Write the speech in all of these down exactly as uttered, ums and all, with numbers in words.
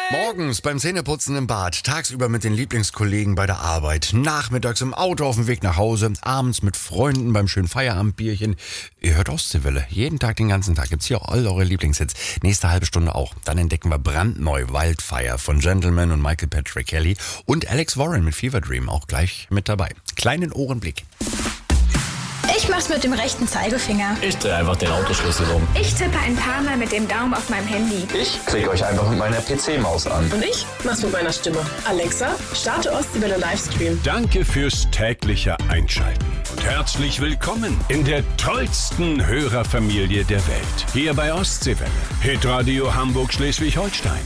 Morgens beim Zähneputzen im Bad, tagsüber mit den Lieblingskollegen bei der Arbeit, nachmittags im Auto auf dem Weg nach Hause, abends mit Freunden beim schönen Feierabendbierchen. Ihr hört Ostseewelle. Jeden Tag, den ganzen Tag gibt's hier all eure Lieblingshits. Nächste halbe Stunde auch. Dann entdecken wir brandneu Wildfire von Gentleman und Michael Patrick Kelly und Alex Warren mit Fever Dream auch gleich mit dabei. Kleinen Ohrenblick. Ich mach's mit dem rechten Zeigefinger. Ich drehe einfach den Autoschlüssel um. Ich tippe ein paar Mal mit dem Daumen auf meinem Handy. Ich klicke euch einfach mit meiner P C-Maus an. Und ich mach's mit meiner Stimme. Alexa, starte Ostseewelle Livestream. Danke fürs tägliche Einschalten. Und herzlich willkommen in der tollsten Hörerfamilie der Welt. Hier bei Ostseewelle. Hitradio Hamburg Schleswig-Holstein.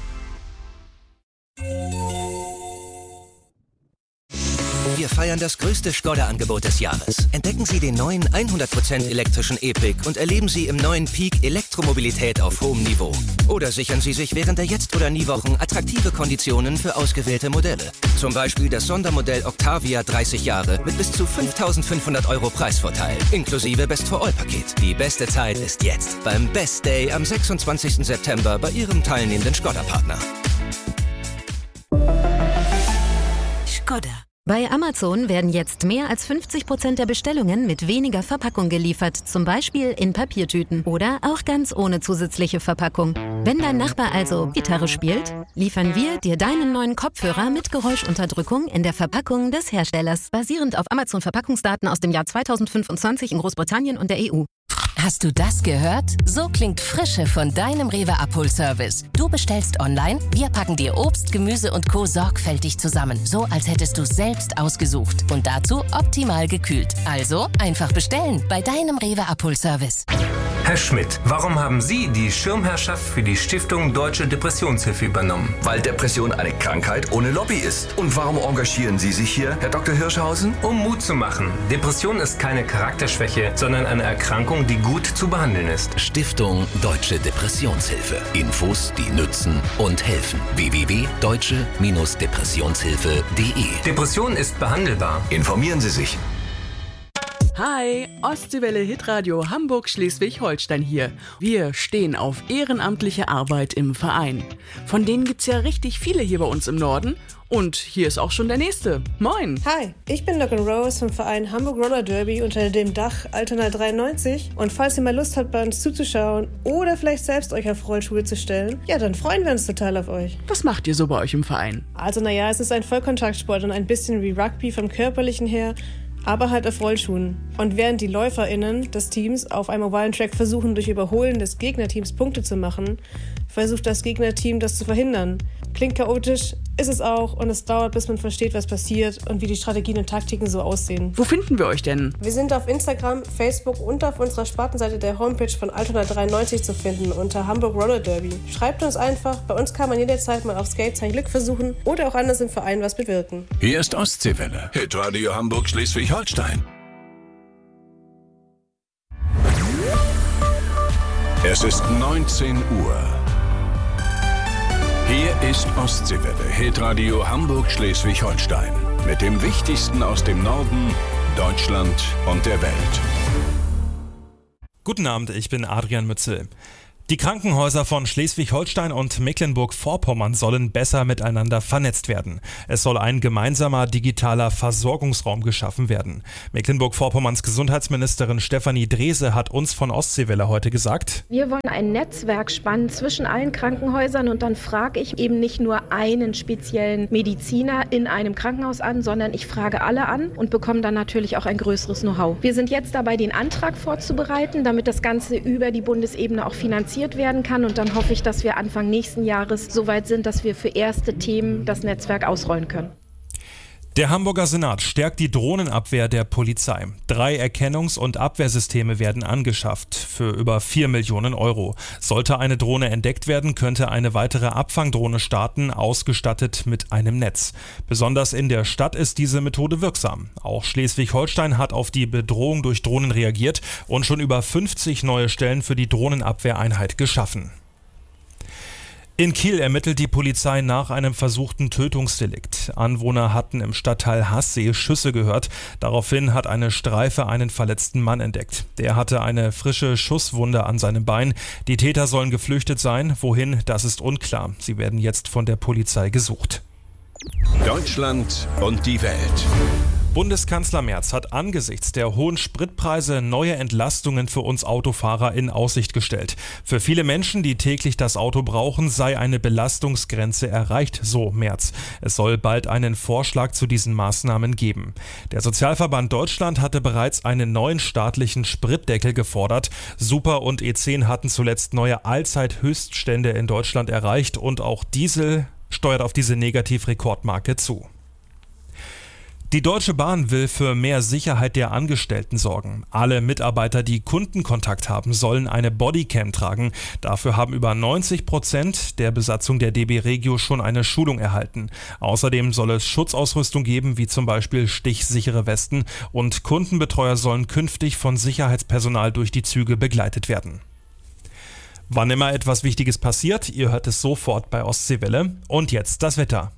Wir feiern das größte Skoda-Angebot des Jahres. Entdecken Sie den neuen hundert Prozent elektrischen E-Pick und erleben Sie im neuen Peak Elektromobilität auf hohem Niveau. Oder sichern Sie sich während der Jetzt- oder Nie-Wochen attraktive Konditionen für ausgewählte Modelle. Zum Beispiel das Sondermodell Octavia dreißig Jahre mit bis zu fünftausendfünfhundert Euro Preisvorteil, inklusive Best-for-All-Paket. Die beste Zeit ist jetzt beim Best Day am sechsundzwanzigsten September bei Ihrem teilnehmenden Skoda-Partner. Skoda. Bei Amazon werden jetzt mehr als fünfzig Prozent der Bestellungen mit weniger Verpackung geliefert, zum Beispiel in Papiertüten oder auch ganz ohne zusätzliche Verpackung. Wenn dein Nachbar also Gitarre spielt, liefern wir dir deinen neuen Kopfhörer mit Geräuschunterdrückung in der Verpackung des Herstellers, basierend auf Amazon-Verpackungsdaten aus dem Jahr zweitausendfünfundzwanzig in Großbritannien und der E U. Hast du das gehört? So klingt Frische von deinem Rewe-Abholservice. Du bestellst online, wir packen dir Obst, Gemüse und Co. sorgfältig zusammen. So, als hättest du selbst ausgesucht. Und dazu optimal gekühlt. Also, einfach bestellen bei deinem Rewe-Abholservice. Herr Schmidt, warum haben Sie die Schirmherrschaft für die Stiftung Deutsche Depressionshilfe übernommen? Weil Depression eine Krankheit ohne Lobby ist. Und warum engagieren Sie sich hier, Herr Doktor Hirschhausen? Um Mut zu machen. Depression ist keine Charakterschwäche, sondern eine Erkrankung, die gut zu behandeln ist. Stiftung Deutsche Depressionshilfe. Infos, die nützen und helfen. w w w punkt deutsche Depressionshilfe punkt de Depression ist behandelbar. Informieren Sie sich. Hi, Ostseewelle Hitradio Hamburg Schleswig-Holstein hier. Wir stehen auf ehrenamtliche Arbeit im Verein. Von denen gibt's ja richtig viele hier bei uns im Norden. Und hier ist auch schon der nächste. Moin. Hi, ich bin Doc and Rose vom Verein Hamburg Roller Derby unter dem Dach Altona dreiundneunzig. Und falls ihr mal Lust habt, bei uns zuzuschauen oder vielleicht selbst euch auf Rollschuhe zu stellen, ja, dann freuen wir uns total auf euch. Was macht ihr so bei euch im Verein? Also naja, es ist ein Vollkontaktsport und ein bisschen wie Rugby vom Körperlichen her, aber halt auf Rollschuhen. Und während die LäuferInnen des Teams auf einem ovalen Track versuchen, durch Überholen des Gegnerteams Punkte zu machen, versucht das Gegnerteam, das zu verhindern. Klingt chaotisch, ist es auch, und es dauert, bis man versteht, was passiert und wie die Strategien und Taktiken so aussehen. Wo finden wir euch denn? Wir sind auf Instagram, Facebook und auf unserer Spartenseite der Homepage von Altona dreiundneunzig zu finden unter Hamburg Roller Derby. Schreibt uns einfach, bei uns kann man jederzeit mal auf Skates sein Glück versuchen oder auch anders im Verein was bewirken. Hier ist Ostseewelle. Hitradio Hamburg Schleswig-Holstein. Es ist neunzehn Uhr. Hier ist Ostseewelle, Hitradio Hamburg Schleswig-Holstein. Mit dem Wichtigsten aus dem Norden, Deutschland und der Welt. Guten Abend, ich bin Adrian Mützel. Die Krankenhäuser von Schleswig-Holstein und Mecklenburg-Vorpommern sollen besser miteinander vernetzt werden. Es soll ein gemeinsamer digitaler Versorgungsraum geschaffen werden. Mecklenburg-Vorpommerns Gesundheitsministerin Stefanie Drese hat uns von Ostseewelle heute gesagt: Wir wollen ein Netzwerk spannen zwischen allen Krankenhäusern und dann frage ich eben nicht nur einen speziellen Mediziner in einem Krankenhaus an, sondern ich frage alle an und bekomme dann natürlich auch ein größeres Know-how. Wir sind jetzt dabei, den Antrag vorzubereiten, damit das Ganze über die Bundesebene auch finanziert werden kann, und dann hoffe ich, dass wir Anfang nächsten Jahres so weit sind, dass wir für erste Themen das Netzwerk ausrollen können. Der Hamburger Senat stärkt die Drohnenabwehr der Polizei. Drei Erkennungs- und Abwehrsysteme werden angeschafft für über vier Millionen Euro. Sollte eine Drohne entdeckt werden, könnte eine weitere Abfangdrohne starten, ausgestattet mit einem Netz. Besonders in der Stadt ist diese Methode wirksam. Auch Schleswig-Holstein hat auf die Bedrohung durch Drohnen reagiert und schon über fünfzig neue Stellen für die Drohnenabwehreinheit geschaffen. In Kiel ermittelt die Polizei nach einem versuchten Tötungsdelikt. Anwohner hatten im Stadtteil Hassee Schüsse gehört. Daraufhin hat eine Streife einen verletzten Mann entdeckt. Der hatte eine frische Schusswunde an seinem Bein. Die Täter sollen geflüchtet sein. Wohin, das ist unklar. Sie werden jetzt von der Polizei gesucht. Deutschland und die Welt. Bundeskanzler Merz hat angesichts der hohen Spritpreise neue Entlastungen für uns Autofahrer in Aussicht gestellt. Für viele Menschen, die täglich das Auto brauchen, sei eine Belastungsgrenze erreicht, so Merz. Es soll bald einen Vorschlag zu diesen Maßnahmen geben. Der Sozialverband Deutschland hatte bereits einen neuen staatlichen Spritdeckel gefordert. Super und E zehn hatten zuletzt neue Allzeithöchststände in Deutschland erreicht und auch Diesel steuert auf diese Negativrekordmarke zu. Die Deutsche Bahn will für mehr Sicherheit der Angestellten sorgen. Alle Mitarbeiter, die Kundenkontakt haben, sollen eine Bodycam tragen. Dafür haben über neunzig Prozent der Besatzung der D B Regio schon eine Schulung erhalten. Außerdem soll es Schutzausrüstung geben, wie zum Beispiel stichsichere Westen, und Kundenbetreuer sollen künftig von Sicherheitspersonal durch die Züge begleitet werden. Wann immer etwas Wichtiges passiert, ihr hört es sofort bei Ostseewelle. Und jetzt das Wetter.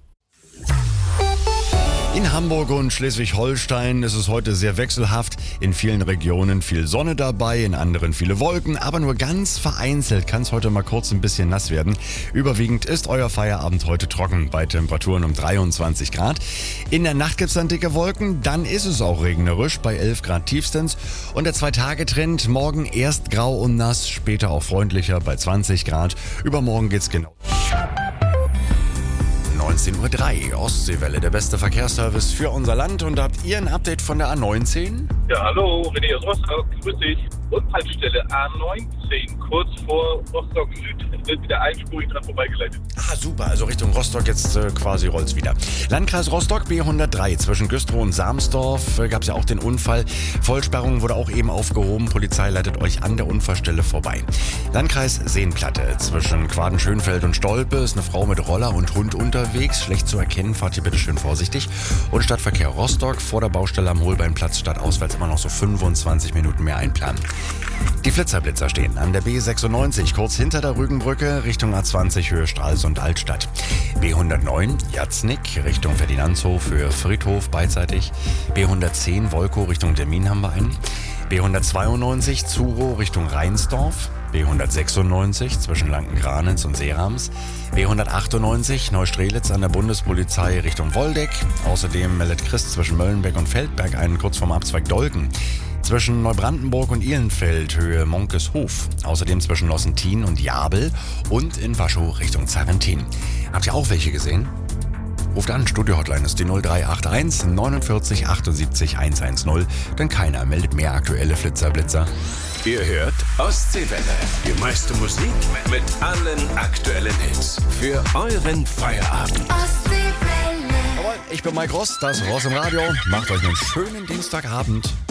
In Hamburg und Schleswig-Holstein ist es heute sehr wechselhaft. In vielen Regionen viel Sonne dabei, in anderen viele Wolken, aber nur ganz vereinzelt kann es heute mal kurz ein bisschen nass werden. Überwiegend ist euer Feierabend heute trocken, bei Temperaturen um dreiundzwanzig Grad. In der Nacht gibt es dann dicke Wolken, dann ist es auch regnerisch, bei elf Grad tiefstens. Und der Zwei-Tage-Trend, morgen erst grau und nass, später auch freundlicher bei zwanzig Grad. Übermorgen geht's genau. neunzehn Uhr drei, Ostseewelle, der beste Verkehrsservice für unser Land. Und habt ihr ein Update von der A neunzehn? Ja, hallo, René aus Rostock, grüß dich. Unfallstelle A neunzehn, kurz vor Rostock Süd, wird wieder einspurig dran vorbeigeleitet. Ah, super, also Richtung Rostock, jetzt äh, quasi rollt's wieder. Landkreis Rostock, B hundertdrei, zwischen Güstrow und Samsdorf äh, gab es ja auch den Unfall. Vollsperrung wurde auch eben aufgehoben, Polizei leitet euch an der Unfallstelle vorbei. Landkreis Seenplatte, zwischen Quaden-Schönfeld und Stolpe ist eine Frau mit Roller und Hund unterwegs, schlecht zu erkennen, fahrt hier bitte schön vorsichtig. Und Stadtverkehr Rostock, vor der Baustelle am Holbeinplatz stadtauswärts immer noch so fünfundzwanzig Minuten mehr einplanen. Die Flitzerblitzer stehen an der B sechsundneunzig, kurz hinter der Rügenbrücke, Richtung A zwanzig, Höhe Stralsund Altstadt. B hundertneun, Jatznick, Richtung Ferdinandshof, Höhe Friedhof, beidseitig. B hundertzehn, Wolkow, Richtung Termin haben wir einen. B hundertzweiundneunzig, Zurow, Richtung Rheinsdorf. B hundertsechsundneunzig, zwischen Lanken-Granitz und Seerams. B hundertachtundneunzig, Neustrelitz an der Bundespolizei, Richtung Woldeck. Außerdem meldet Christ zwischen Möllenbeck und Feldberg einen kurz vorm Abzweig Dolken. Zwischen Neubrandenburg und Ihlenfeld, Höhe Monkeshof. Außerdem zwischen Lossentin und Jabel und in Waschow Richtung Zarrentin. Habt ihr auch welche gesehen? Ruft an, Studio-Hotline ist die null drei acht eins neunundvierzig achtundsiebzig hundertzehn, denn keiner meldet mehr aktuelle Flitzerblitzer. Ihr hört Ostseewelle, die meiste Musik mit allen aktuellen Hits für euren Feierabend. Ostseewelle. Ich bin Mike Ross, das Ross im Radio. Macht euch einen schönen Dienstagabend.